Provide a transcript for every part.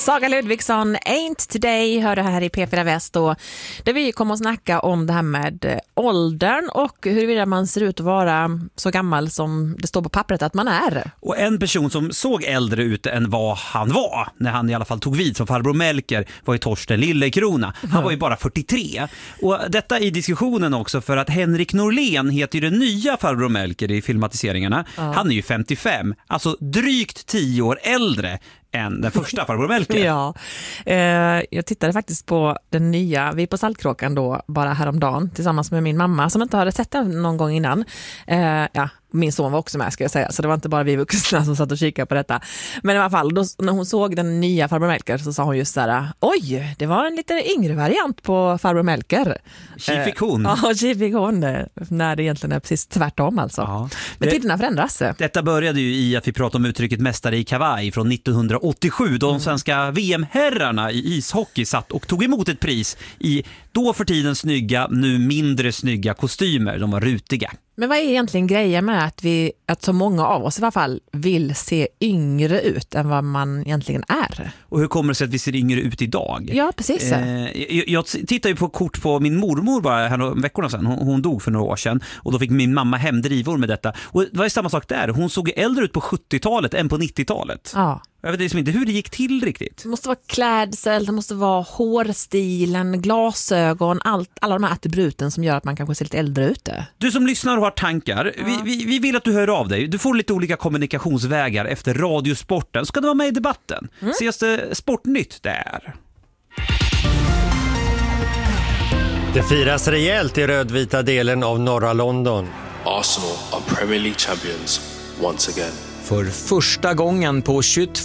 Saga Ludvigsson, Ain't Today, hör det här i P4 Väst då, där vi kommer att snacka om det här med åldern och huruvida man ser ut att vara så gammal som det står på pappret att man är. Och en person som såg äldre ut än vad han var när han i alla fall tog vid som farbror Melker var ju Torsten Lillekrona. Han var ju bara 43. Och detta i diskussionen också för att Henrik Norlén heter ju den nya farbror Melker i filmatiseringarna. Han är ju 55, alltså drygt 10 år äldre än den första farbror Melker. Ja, jag tittade faktiskt på den nya, vi är på Saltkråkan då bara häromdagen tillsammans med min mamma som inte hade sett den någon gång innan. Min son var också med ska jag säga, så det var inte bara vi vuxna som satt och kikade på detta. Men i alla fall, då, när hon såg den nya farbror Melker så sa hon just så här: oj, det var en lite yngre variant på farbror Melker. Tji fick hon. Ja, tji fick hon, när det egentligen är precis tvärtom alltså. Ja, men tiderna förändras. Detta började ju i att vi pratade om uttrycket mästare i kavaj från 1987 då de svenska VM-herrarna i ishockey satt och tog emot ett pris i då för tiden snygga, nu mindre snygga kostymer. De var rutiga. Men vad är egentligen grejen med att så många av oss i alla fall vill se yngre ut än vad man egentligen är? Och hur kommer det sig att vi ser yngre ut idag? Ja, precis. Jag tittar ju på kort på min mormor bara här några veckorna sedan. Hon dog för några år sedan och då fick min mamma hem drivor med detta. Och det var ju samma sak där. Hon såg äldre ut på 70-talet än på 90-talet. Ja. Jag vet liksom inte hur det gick till riktigt. Det måste vara klädsel, det måste vara hårstilen, glasögon, alla de här attributen som gör att man kanske ser lite äldre ut. Du som lyssnar och har tankar, vi vill att du hör av dig. Du får lite olika kommunikationsvägar efter Radiosporten. Ska du vara med i debatten? Ses det Sportnytt där? Det firas rejält i rödvita delen av norra London. Arsenal are Premier League champions once again. För första gången på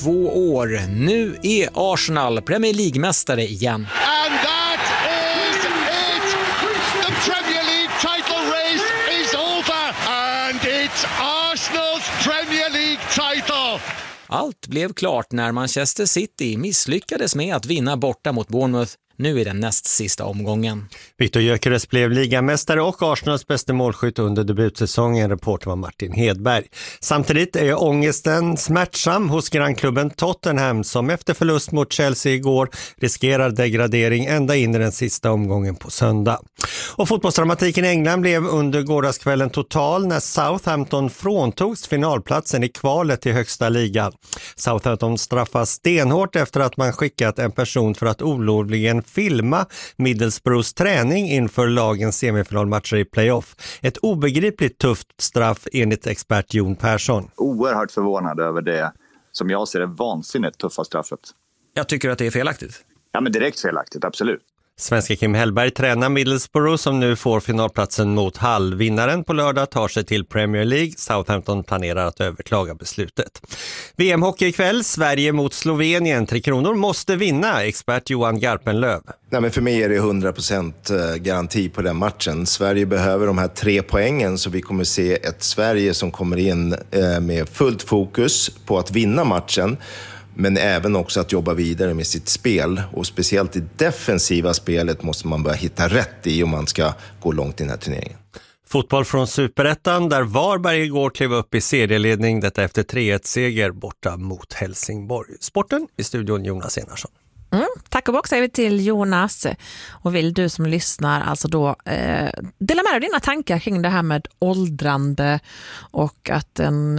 22 år. Nu är Arsenal Premier League-mästare igen. And that is it! The Premier League title race is over and it's Arsenal's Premier League title! Allt blev klart när Manchester City misslyckades med att vinna borta mot Bournemouth. Nu är den näst sista omgången. Victor Gyökeres blev ligamästare och Arsenals bästa målskytt under debutsäsongen. Reporter var Martin Hedberg. Samtidigt är ångesten smärtsam hos grannklubben Tottenham som efter förlust mot Chelsea igår riskerar degradering ända in i den sista omgången på söndag. Och fotbollsdramatiken i England blev under gårdagskvällen total när Southampton fråntogs finalplatsen i kvalet till högsta ligan. Southampton straffas stenhårt efter att man skickat en person för att olovligen filma Middlesbroughs träning inför lagens semifinalmatcher i playoff. Ett obegripligt tufft straff enligt expert Jon Persson. Oerhört förvånad över det som jag ser det vansinnigt tuffa straffet. Jag tycker att det är felaktigt. Ja, men direkt felaktigt, absolut. Svenska Kim Hellberg tränar Middlesbrough som nu får finalplatsen mot Hull. Vinnaren på lördag tar sig till Premier League. Southampton planerar att överklaga beslutet. VM-hockey ikväll, Sverige mot Slovenien. 3 Kronor måste vinna, expert Johan Garpenlöv. Nej, men för mig är det 100% garanti på den matchen. Sverige behöver de här 3 poängen så vi kommer se ett Sverige som kommer in med fullt fokus på att vinna matchen. Men även också att jobba vidare med sitt spel. Och speciellt i defensiva spelet måste man börja hitta rätt i om man ska gå långt i den här turneringen. Fotboll från Superettan där Varberg igår klev upp i serieledning. Detta efter 3-1-seger borta mot Helsingborg. Sporten i studion Jonas Enarsson. Tack och bock säger vi till Jonas. Och vill du som lyssnar alltså då dela med dig dina tankar kring det här med åldrande och att en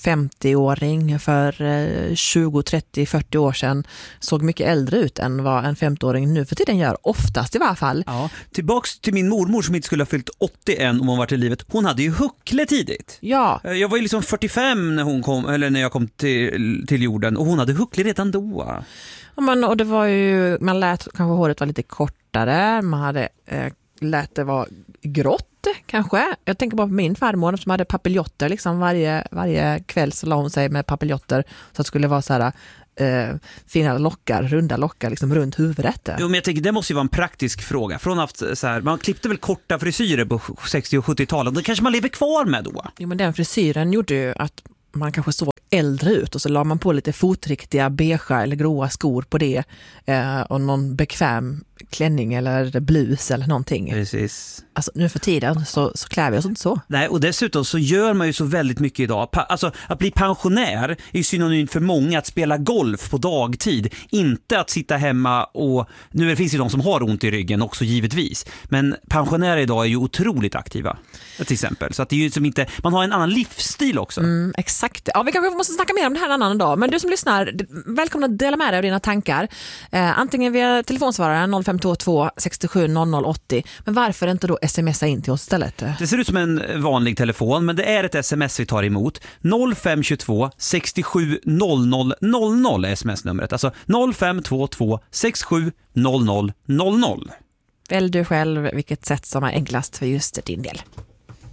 50-åring för 20, 30, 40 år sedan såg mycket äldre ut än vad en 50-åring nu för tiden gör, oftast i varje fall. Ja, tillbaks till min mormor som inte skulle ha fyllt 81 om hon var till livet. Hon hade ju huckle tidigt. Ja. Jag var ju liksom 45 när hon kom, eller när jag kom till jorden och hon hade huckle redan då. Och det var ju, man lät kanske håret var lite kortare, man hade lät det vara grått kanske. Jag tänker bara på min farmor som hade papiljotter liksom varje kväll så la hon sig med papiljotter så att det skulle vara så här fina lockar, runda lockar liksom runt huvudet. Jo, men jag tänker det måste ju vara en praktisk fråga. Från haft så här, man klippte väl korta frisyrer på 60- och 70-talet. Det kanske man lever kvar med då. Jo, men den frisyren gjorde ju att man kanske såg äldre ut och så la man på lite fotriktiga beige eller gråa skor på det och någon bekväm klänning eller blus eller någonting. Precis. Alltså nu för tiden så klär vi oss inte så. Nej, och dessutom så gör man ju så väldigt mycket idag. Alltså att bli pensionär är ju synonymt för många att spela golf på dagtid. Inte att sitta hemma och... Nu finns ju de som har ont i ryggen också givetvis. Men pensionärer idag är ju otroligt aktiva till exempel. Så att det är ju som inte... Man har en annan livsstil också. Exakt. Ja, vi kanske måste snacka mer om det här en annan dag. Men du som lyssnar, välkomna att dela med dig av dina tankar. Antingen via telefonsvararen 0522 67 00 80. Men varför inte då smsa in till oss istället? Det ser ut som en vanlig telefon, men det är ett sms vi tar emot. 0522 67 00 00 är sms-numret. Alltså 0522 67 00 00. Välj du själv vilket sätt som är enklast för just din del.